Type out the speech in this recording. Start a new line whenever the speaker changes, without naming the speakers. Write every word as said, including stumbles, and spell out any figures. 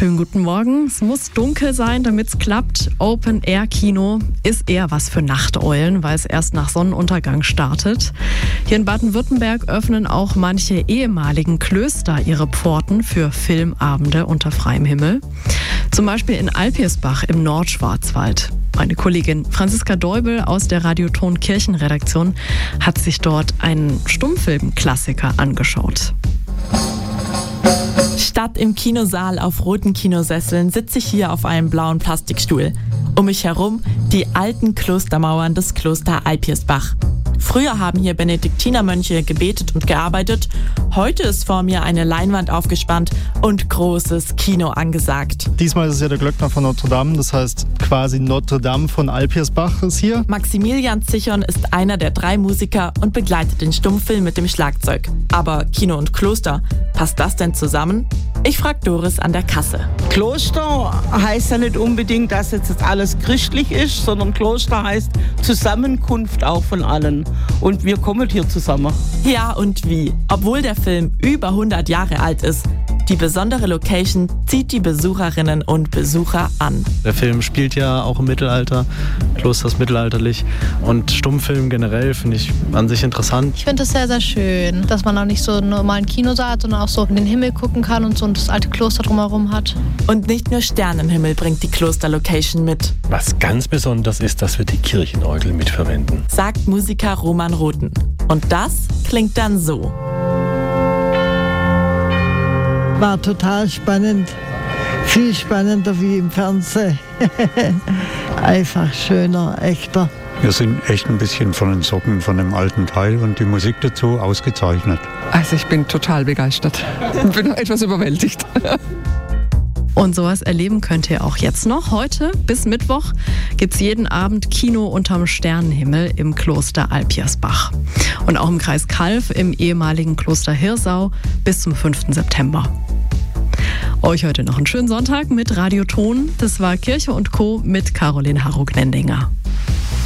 Schönen guten Morgen. Es muss dunkel sein, damit es klappt. Open-Air-Kino ist eher was für Nachteulen, weil es erst nach Sonnenuntergang startet. Hier in Baden-Württemberg öffnen auch manche ehemaligen Klöster ihre Pforten für Filmabende unter freiem Himmel. Zum Beispiel in Alpirsbach im Nordschwarzwald. Meine Kollegin Franziska Deubel aus der Radioton Kirchenredaktion hat sich dort einen Stummfilm-Klassiker angeschaut.
Statt im Kinosaal auf roten Kinosesseln sitze ich hier auf einem blauen Plastikstuhl. Um mich herum die alten Klostermauern des Kloster Alpirsbach. Früher haben hier Benediktinermönche gebetet und gearbeitet. Heute ist vor mir eine Leinwand aufgespannt und großes Kino angesagt.
Diesmal ist es ja der Glöckner von Notre Dame, das heißt quasi Notre Dame von Alpirsbach ist hier.
Maximilian Zichon ist einer der drei Musiker und begleitet den Stummfilm mit dem Schlagzeug. Aber Kino und Kloster, passt das denn zusammen? Ich frage Doris an der Kasse.
Kloster heißt ja nicht unbedingt, dass jetzt alles christlich ist, sondern Kloster heißt Zusammenkunft auch von allen. Und wir kommen hier zusammen.
Ja, und wie? Obwohl der Film über hundert Jahre alt ist, die besondere Location zieht die Besucherinnen und Besucher an.
Der Film spielt ja auch im Mittelalter, Kloster ist mittelalterlich und Stummfilm generell finde ich an sich interessant.
Ich finde es sehr, sehr schön, dass man auch nicht so einen normalen Kinosaal hat, sondern auch so in den Himmel gucken kann und so das alte Kloster drumherum hat.
Und nicht nur Sternenhimmel bringt die Klosterlocation mit.
Was ganz besonders ist, dass wir die Kirchenorgel mitverwenden,
sagt Musiker Roman Rothen. Und das klingt dann so.
War total spannend. Viel spannender wie im Fernsehen. Einfach schöner, echter.
Wir sind echt ein bisschen von den Socken von dem alten Teil und die Musik dazu ausgezeichnet.
Also ich bin total begeistert. Ich bin etwas überwältigt.
Und sowas erleben könnt ihr auch jetzt noch. Heute bis Mittwoch gibt's jeden Abend Kino unterm Sternenhimmel im Kloster Alpirsbach. Und auch im Kreis Calw im ehemaligen Kloster Hirsau bis zum fünften September. Euch heute noch einen schönen Sonntag mit Radioton. Das war Kirche und Co. mit Caroline Harro-Gnendinger.